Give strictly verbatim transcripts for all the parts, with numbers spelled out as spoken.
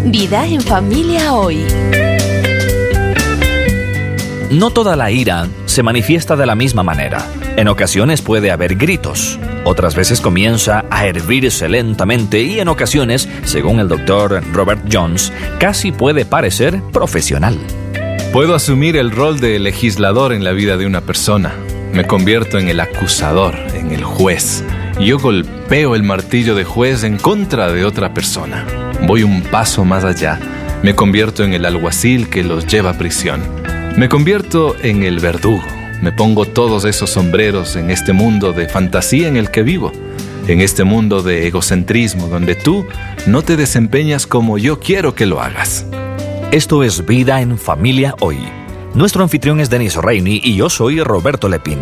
Vida en familia hoy. No toda la ira se manifiesta de la misma manera. En ocasiones puede haber gritos, otras veces comienza a hervirse lentamente y en ocasiones, según el doctor Robert Jones, casi puede parecer profesional. Puedo asumir el rol de legislador en la vida de una persona. Me convierto en el acusador, en el juez. Yo golpeo el martillo de juez en contra de otra persona. Voy un paso más allá. Me convierto en el alguacil que los lleva a prisión. Me convierto en el verdugo. Me pongo todos esos sombreros en este mundo de fantasía en el que vivo. En este mundo de egocentrismo donde tú no te desempeñas como yo quiero que lo hagas. Esto es Vida en Familia Hoy. Nuestro anfitrión es Dennis Rainey y yo soy Roberto Lepín.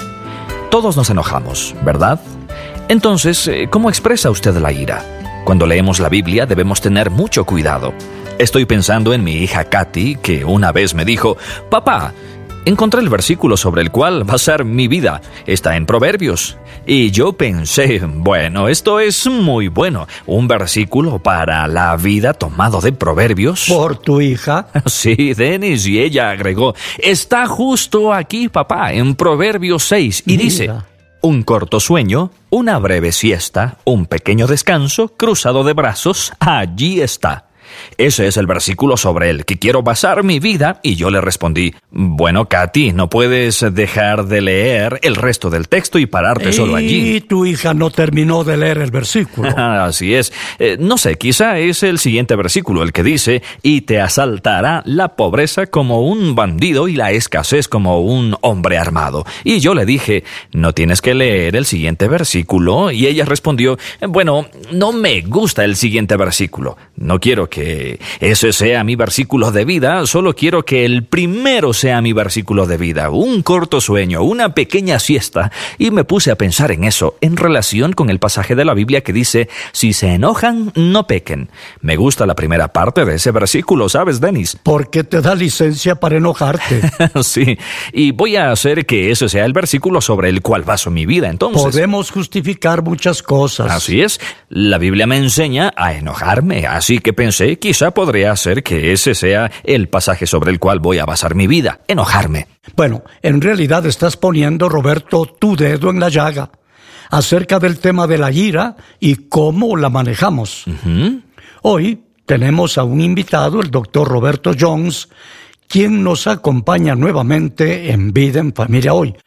Todos nos enojamos, ¿verdad? Entonces, ¿cómo expresa usted la ira? Cuando leemos la Biblia debemos tener mucho cuidado. Estoy pensando en mi hija Katy, que una vez me dijo: «Papá, encontré el versículo sobre el cual basar mi vida. Está en Proverbios». Y yo pensé, bueno, esto es muy bueno. ¿Un versículo para la vida tomado de Proverbios? ¿Por tu hija? Sí, Dennis, y ella agregó: «Está justo aquí, papá, en Proverbios seis». Y Mira. dice: «Un corto sueño, una breve siesta, un pequeño descanso, cruzado de brazos, allí está». Ese es el versículo sobre el que quiero basar mi vida, y yo le respondí: «Bueno, Katy, no puedes dejar de leer el resto del texto y pararte solo allí». Y tu hija no terminó de leer el versículo. Así es. Eh, no sé, quizá es el siguiente versículo el que dice: «Y te asaltará la pobreza como un bandido y la escasez como un hombre armado». Y yo le dije: «No tienes que leer el siguiente versículo». Y ella respondió: «Bueno, no me gusta el siguiente versículo. No quiero que que ese sea mi versículo de vida, solo quiero que el primero sea mi versículo de vida, un corto sueño, una pequeña siesta». Y me puse a pensar en eso, en relación con el pasaje de la Biblia que dice: «Si se enojan, no pequen». Me gusta la primera parte de ese versículo, ¿sabes, Dennis? Porque te da licencia para enojarte. Sí, y voy a hacer que ese sea el versículo sobre el cual baso mi vida, entonces. Podemos justificar muchas cosas. Así es, la Biblia me enseña a enojarme, así que pensé, quizá podría ser que ese sea el pasaje sobre el cual voy a basar mi vida, enojarme. Bueno, en realidad estás poniendo, Roberto, tu dedo en la llaga acerca del tema de la ira y cómo la manejamos. Uh-huh. Hoy tenemos a un invitado, el doctor Roberto Jones, quien nos acompaña nuevamente en Vida en Familia Hoy.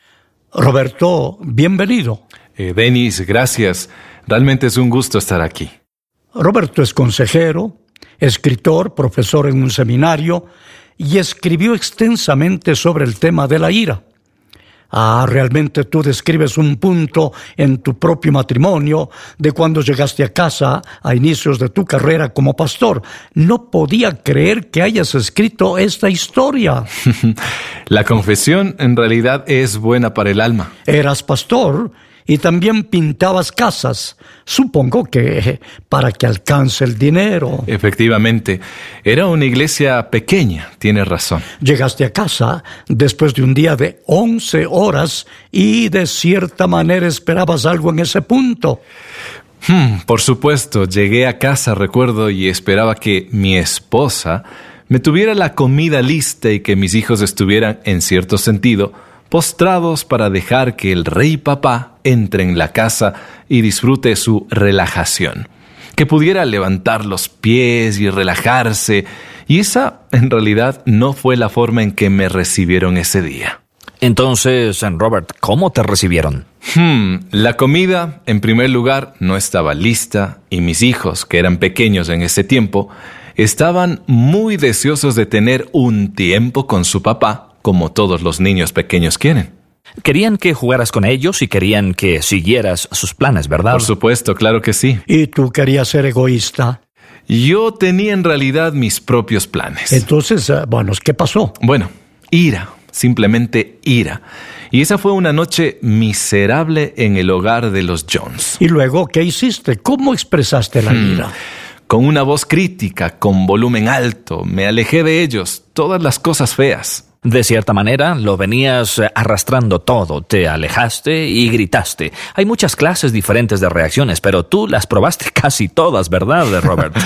Roberto, bienvenido. Eh, Dennis, gracias. Realmente es un gusto estar aquí. Roberto es consejero, escritor, profesor en un seminario y escribió extensamente sobre el tema de la ira. Ah, realmente tú describes un punto en tu propio matrimonio de cuando llegaste a casa a inicios de tu carrera como pastor. No podía creer que hayas escrito esta historia. La confesión en realidad es buena para el alma. Eras pastor y también pintabas casas, supongo que para que alcance el dinero. Efectivamente, era una iglesia pequeña, tienes razón. Llegaste a casa después de un día de once horas y de cierta manera esperabas algo en ese punto. Hmm, por supuesto, llegué a casa, recuerdo, y esperaba que mi esposa me tuviera la comida lista y que mis hijos estuvieran, en cierto sentido, postrados para dejar que el rey papá entre en la casa y disfrute su relajación. Que pudiera levantar los pies y relajarse. Y esa, en realidad, no fue la forma en que me recibieron ese día. Entonces, Robert, ¿cómo te recibieron? Hmm, la comida, en primer lugar, no estaba lista y mis hijos, que eran pequeños en ese tiempo, estaban muy deseosos de tener un tiempo con su papá, como todos los niños pequeños quieren. Querían que jugaras con ellos y querían que siguieras sus planes, ¿verdad? Por supuesto, claro que sí. ¿Y tú querías ser egoísta? Yo tenía en realidad mis propios planes. Entonces, uh, bueno, ¿qué pasó? Bueno, ira, simplemente ira. Y esa fue una noche miserable en el hogar de los Jones. ¿Y luego qué hiciste? ¿Cómo expresaste la Hmm. ira? Con una voz crítica, con volumen alto, me alejé de ellos, todas las cosas feas. De cierta manera, lo venías arrastrando todo. Te alejaste y gritaste. Hay muchas clases diferentes de reacciones, pero tú las probaste casi todas, ¿verdad, Robert?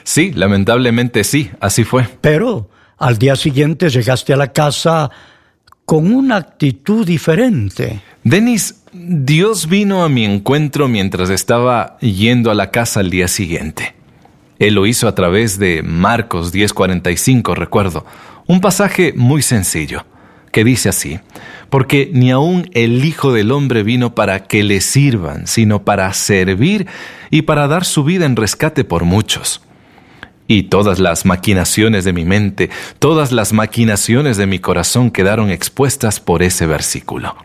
Sí, lamentablemente sí, así fue. Pero al día siguiente llegaste a la casa con una actitud diferente. Dennis, Dios vino a mi encuentro mientras estaba yendo a la casa al día siguiente. Él lo hizo a través de Marcos diez cuarenta y cinco, recuerdo. Un pasaje muy sencillo, que dice así: porque ni aun el Hijo del Hombre vino para que le sirvan, sino para servir y para dar su vida en rescate por muchos. Y todas las maquinaciones de mi mente, todas las maquinaciones de mi corazón quedaron expuestas por ese versículo.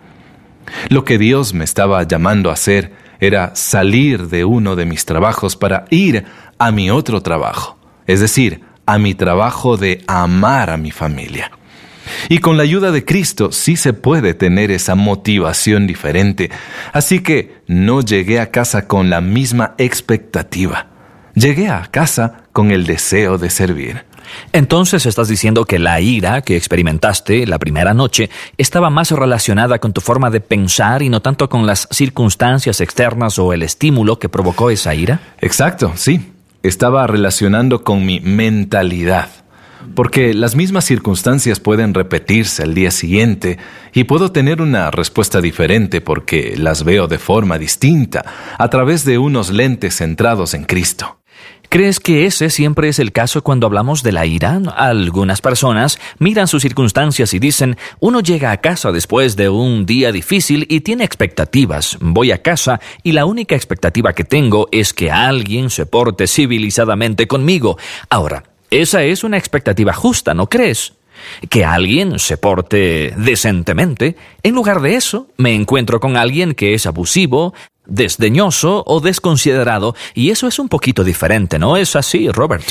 Lo que Dios me estaba llamando a hacer era salir de uno de mis trabajos para ir a mi otro trabajo, es decir, a mi trabajo de amar a mi familia. Y con la ayuda de Cristo sí se puede tener esa motivación diferente. Así que no llegué a casa con la misma expectativa. Llegué a casa con el deseo de servir. Entonces estás diciendo que la ira que experimentaste la primera noche estaba más relacionada con tu forma de pensar y no tanto con las circunstancias externas o el estímulo que provocó esa ira. Exacto, sí. Estaba relacionando con mi mentalidad. Porque las mismas circunstancias pueden repetirse al día siguiente y puedo tener una respuesta diferente porque las veo de forma distinta a través de unos lentes centrados en Cristo. ¿Crees que ese siempre es el caso cuando hablamos de la ira? Algunas personas miran sus circunstancias y dicen, uno llega a casa después de un día difícil y tiene expectativas. Voy a casa y la única expectativa que tengo es que alguien se porte civilizadamente conmigo. Ahora, esa es una expectativa justa, ¿no crees? Que alguien se porte decentemente. En lugar de eso, me encuentro con alguien que es abusivo, desdeñoso o desconsiderado, y eso es un poquito diferente, ¿no es así, Robert?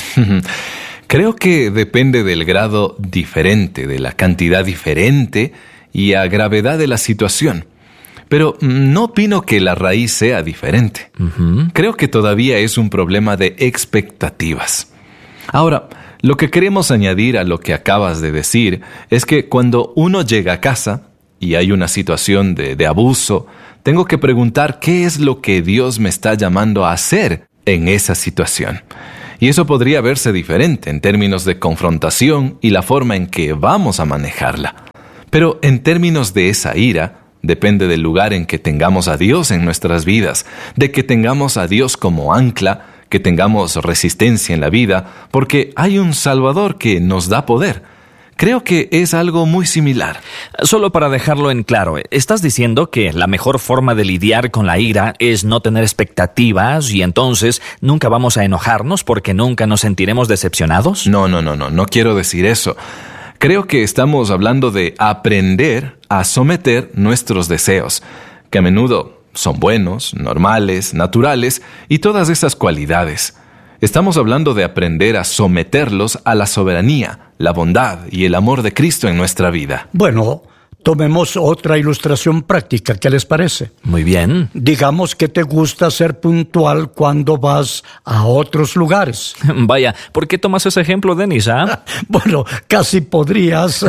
Creo que depende del grado diferente, de la cantidad diferente y a gravedad de la situación. Pero no opino que la raíz sea diferente. Uh-huh. Creo que todavía es un problema de expectativas. Ahora, lo que queremos añadir a lo que acabas de decir es que cuando uno llega a casa y hay una situación de, de abuso, tengo que preguntar qué es lo que Dios me está llamando a hacer en esa situación. Y eso podría verse diferente en términos de confrontación y la forma en que vamos a manejarla. Pero en términos de esa ira, depende del lugar en que tengamos a Dios en nuestras vidas, de que tengamos a Dios como ancla, que tengamos resistencia en la vida, porque hay un Salvador que nos da poder. Creo que es algo muy similar. Solo para dejarlo en claro, ¿estás diciendo que la mejor forma de lidiar con la ira es no tener expectativas y entonces nunca vamos a enojarnos porque nunca nos sentiremos decepcionados? No, no, no, no, no quiero decir eso. Creo que estamos hablando de aprender a someter nuestros deseos, que a menudo son buenos, normales, naturales y todas esas cualidades. Estamos hablando de aprender a someterlos a la soberanía, la bondad y el amor de Cristo en nuestra vida. Bueno, tomemos otra ilustración práctica. ¿Qué les parece? Muy bien. Digamos que te gusta ser puntual cuando vas a otros lugares. Vaya, ¿por qué tomas ese ejemplo, Dennis? ¿Ah? Bueno, casi podrías.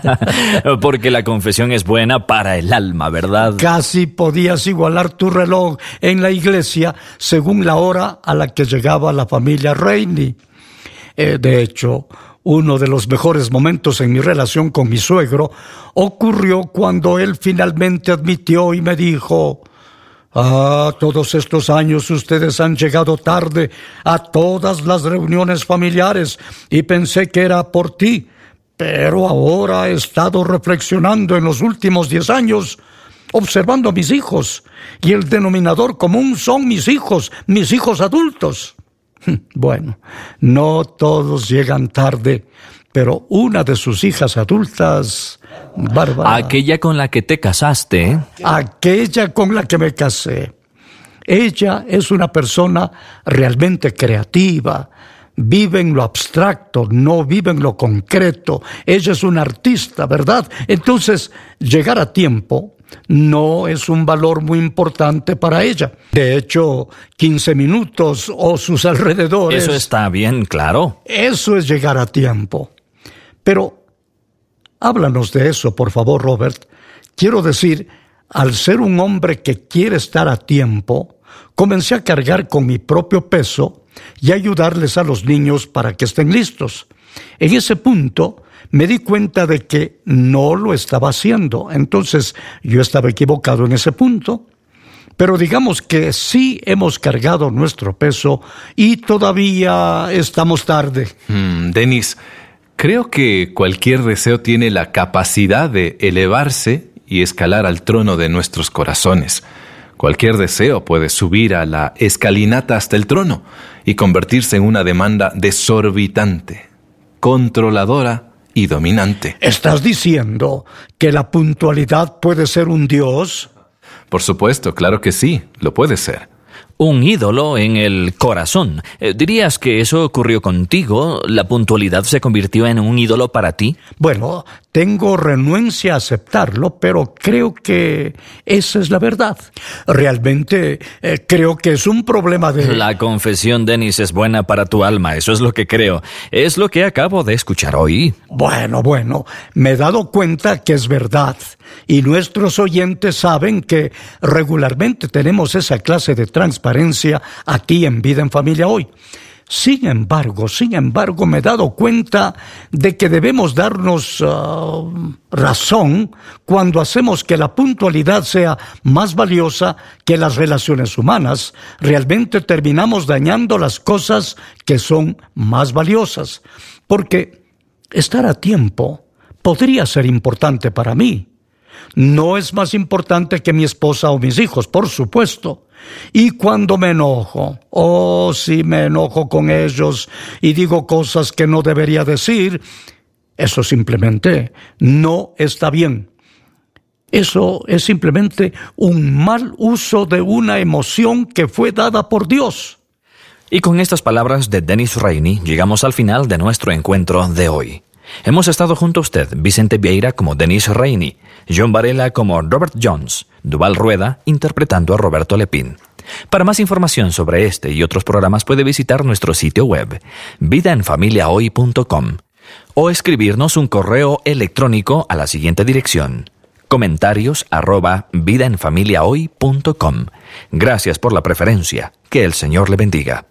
Porque la confesión es buena para el alma, ¿verdad? Casi podías igualar tu reloj en la iglesia según la hora a la que llegaba la familia Rainey. Eh, de hecho, uno de los mejores momentos en mi relación con mi suegro ocurrió cuando él finalmente admitió y me dijo: ah, todos estos años ustedes han llegado tarde a todas las reuniones familiares y pensé que era por ti, pero ahora he estado reflexionando en los últimos diez años, observando a mis hijos, y el denominador común son mis hijos, mis hijos adultos. Bueno, no todos llegan tarde, pero una de sus hijas adultas, Bárbara... Aquella con la que te casaste. Aquella con la que me casé. Ella es una persona realmente creativa. Vive en lo abstracto, no vive en lo concreto. Ella es una artista, ¿verdad? Entonces, llegar a tiempo no es un valor muy importante para ella. De hecho, quince minutos o sus alrededores... Eso está bien, claro. Eso es llegar a tiempo. Pero, háblanos de eso, por favor, Robert. Quiero decir, al ser un hombre que quiere estar a tiempo, comencé a cargar con mi propio peso y ayudarles a los niños para que estén listos. En ese punto me di cuenta de que no lo estaba haciendo, entonces yo estaba equivocado en ese punto. Pero digamos que sí hemos cargado nuestro peso y todavía estamos tarde. Mm, Dennis, creo que cualquier deseo tiene la capacidad de elevarse y escalar al trono de nuestros corazones. Cualquier deseo puede subir a la escalinata hasta el trono y convertirse en una demanda desorbitante, controladora y dominante. ¿Estás diciendo que la puntualidad puede ser un dios? Por supuesto, claro que sí, lo puede ser. Un ídolo en el corazón. Eh, ¿Dirías que eso ocurrió contigo? ¿La puntualidad se convirtió en un ídolo para ti? Bueno, tengo renuencia a aceptarlo, pero creo que esa es la verdad. Realmente eh, creo que es un problema de... La confesión, Dennis, es buena para tu alma, eso es lo que creo. Es lo que acabo de escuchar hoy. Bueno, bueno, me he dado cuenta que es verdad. Y nuestros oyentes saben que regularmente tenemos esa clase de transparencia aquí en Vida en Familia Hoy. Sin embargo, sin embargo, me he dado cuenta de que debemos darnos uh, razón cuando hacemos que la puntualidad sea más valiosa que las relaciones humanas. Realmente terminamos dañando las cosas que son más valiosas. Porque estar a tiempo podría ser importante para mí. No es más importante que mi esposa o mis hijos, por supuesto. Y cuando me enojo, oh, si me enojo con ellos y digo cosas que no debería decir, eso simplemente no está bien. Eso es simplemente un mal uso de una emoción que fue dada por Dios. Y con estas palabras de Dennis Rainey, llegamos al final de nuestro encuentro de hoy. Hemos estado junto a usted, Vicente Vieira como Dennis Rainey, John Varela como Robert Jones, Duval Rueda interpretando a Roberto Lepín. Para más información sobre este y otros programas puede visitar nuestro sitio web, vida en familia hoy punto com, o escribirnos un correo electrónico a la siguiente dirección, comentarios arroba vida en familia hoy punto com. Gracias por la preferencia. Que el Señor le bendiga.